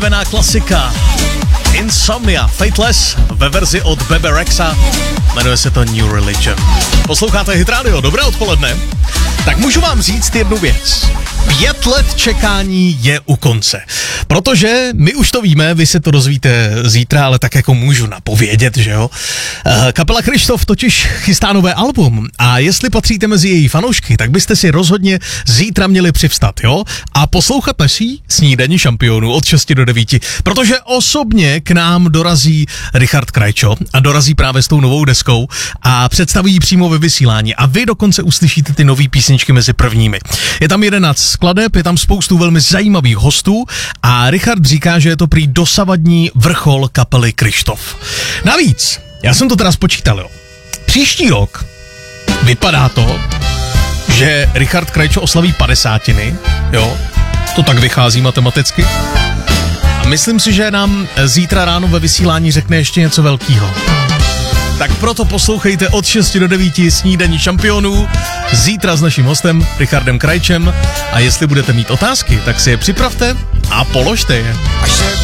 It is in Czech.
oblíbená klasika. Insomnia, Fateless ve verzi od Bebe Rexha, jmenuje se to New Religion. Posloucháte Hit Radio, dobré odpoledne. Tak můžu vám říct jednu věc. 5 let čekání je u konce. Protože my už to víme, vy se to dozvíte zítra, ale tak jako můžu napovědět, že jo. Kapela Kryštof totiž chystá nové album a jestli patříte mezi její fanoušky, tak byste si rozhodně zítra měli přivstat, jo? A poslouchat naší Snídaní šampionů od 6 do 9, protože osobně k nám dorazí Richard Krajčo a dorazí právě s tou novou deskou a představí ji přímo ve vysílání a vy dokonce uslyšíte ty nový písničky mezi prvními. Je tam 11 skladeb, je tam spoustu velmi zajímavých hostů a Richard říká, že je to prý dosavadní vrchol kapely Kryštof. Navíc, já jsem to teda spočítal, jo. Příští rok vypadá to, že Richard Krajčo oslaví 50, jo. To tak vychází matematicky. A myslím si, že nám zítra ráno ve vysílání řekne ještě něco velkýho. Tak proto poslouchejte od 6 do 9 Snídaní šampionů zítra s naším hostem Richardem Krajčem a jestli budete mít otázky, tak si je připravte a položte je.